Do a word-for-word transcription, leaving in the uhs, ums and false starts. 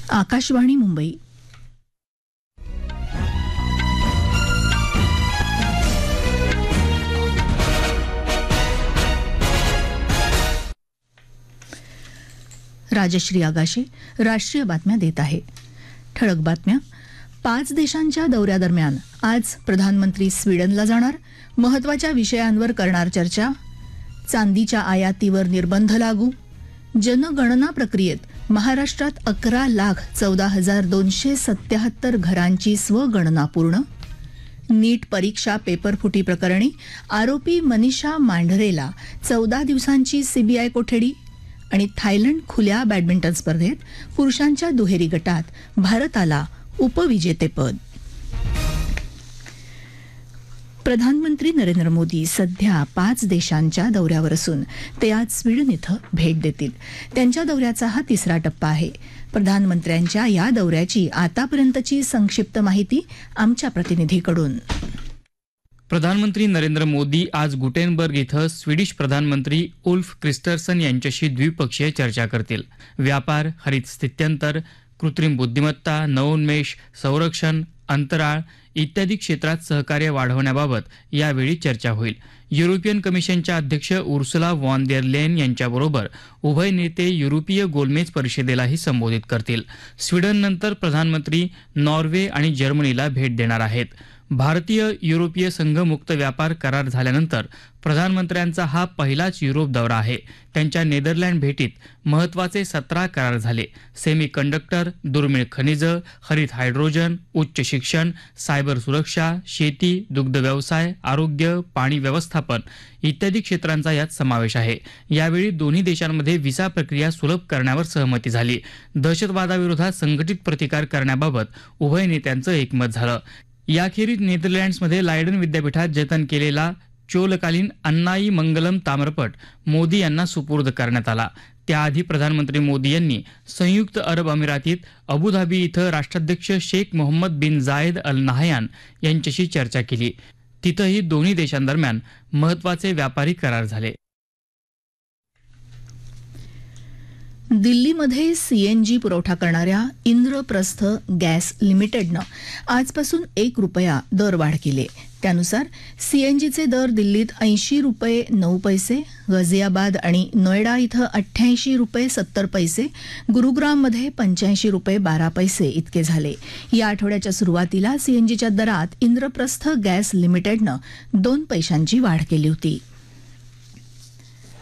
आकाशवाणी मुंबई. राजश्री आगाशे राष्ट्रीय बातम्या देत आहे. ठळक बातम्या. पाच देशांच्या दौऱ्यादरम्यान आज प्रधानमंत्री स्वीडनला जाणार. महत्त्वाच्या विषयांवर करणार चर्चा. चांदीच्या आयातीवर निर्बंध लागू. जनगणना प्रक्रियेत महाराष्ट्रात अकरा लाख चौदा हजार दोनशे सत्याहत्तर घरांची स्वगणना पूर्ण. नीट परीक्षा पेपरफुटी प्रकरणी आरोपी मनीषा मांढरेला चौदा दिवसांची सीबीआय कोठडी. आणि थायलंड खुल्या बॅडमिंटन स्पर्धेत पुरुषांच्या दुहेरी गटात भारताला उपविजेतेपद. प्रधानमंत्री नरेंद्र मोदी सध्या पाच देशांच्या दौऱ्यावर असून ते आज स्वीडन इथं भेट देतील. त्यांच्या दौऱ्याचा हा तिसरा टप्पा आहे. प्रधानमंत्र्यांच्या या दौऱ्याची आतापर्यंतची संक्षिप्त माहिती आमच्या प्रतिनिधीकडून. प्रधानमंत्री नरेंद्र मोदी आज गुटेनबर्ग इथं स्वीडिश प्रधानमंत्री उल्फ क्रिस्टर्सन यांच्याशी द्विपक्षीय चर्चा करतील. व्यापार, हरित स्थित्यंतर, कृत्रिम बुद्धिमत्ता, नवोन्मेष, संरक्षण, अंतराळ इत्यादी क्षेत्रात सहकार्य वाढवण्याबाबत यावेळी चर्चा होईल. युरोपियन कमिशनच्या अध्यक्ष उर्सुला व्हॉन देर लेन यांच्याबरोबर उभय नेते युरोपीय गोलमेज परिषदेलाही संबोधित करतील. स्वीडननंतर प्रधानमंत्री नॉर्वे आणि जर्मनीला भेट देणार आहेत. भारतीय युरोपीय संघ मुक्त व्यापार करार झाल्यानंतर प्रधानमंत्र्यांचा हा पहिलाच युरोप दौरा आहे. त्यांच्या नेदरलँड भेटीत महत्वाचे सतरा करार झाले. सेमी कंडक्टर, दुर्मिळ खनिजं, हरित हायड्रोजन, उच्च शिक्षण, सायबर सुरक्षा, शेती, दुग्ध व्यवसाय, आरोग्य, पाणी व्यवस्थापन इत्यादी क्षेत्रांचा यात समावेश आहे. यावेळी दोन्ही देशांमध्ये व्हिसा प्रक्रिया सुलभ करण्यावर सहमती झाली. दहशतवादाविरोधात संघटित प्रतिकार करण्याबाबत उभय नेत्यांचं एकमत झालं. याखेरीज नेदरलँड्समध्ये लायडन विद्यापीठात जतन केलेला चोलकालीन अन्नाई मंगलम ताम्रपट मोदी यांना सुपूर्द करण्यात आला. त्याआधी प्रधानमंत्री मोदी यांनी संयुक्त अरब अमिरातीत अबुधाबी इथं राष्ट्राध्यक्ष शेख मोहम्मद बिन जायद अल नाहयान यांच्याशी चर्चा केली. तिथंही दोन्ही देशांदरम्यान महत्वाचे व्यापारी करार झाले. दिल्लीमध्ये सीएनजी पुरवठा करणाऱ्या इंद्रप्रस्थ गॅस लिमिटेडनं आजपासून एक रुपया दरवाढ केली. त्यानुसार सीएनजीचे दर दिल्लीत ऐंशी रुपये नऊ पैसे, गाझियाबाद आणि नोएडा इथं अठ्ठ्याऐंशी रुपये सत्तर पैसे, गुरुग्राममध्ये पंच्याऐंशी रुपये बारा पैसे इतके झाले. या आठवड्याच्या सुरुवातीला सीएनजीच्या दरात इंद्रप्रस्थ गॅस लिमिटेडनं दोन पैशांची वाढ केली होती.